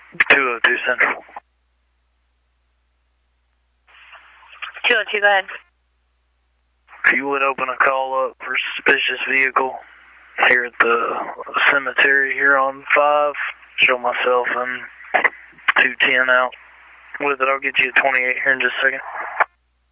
202 Central. 202, go ahead. If you would open a call up for suspicious vehicle here at the cemetery here on 5, show myself and 210 out with it. I'll get you a 28 here in just a second.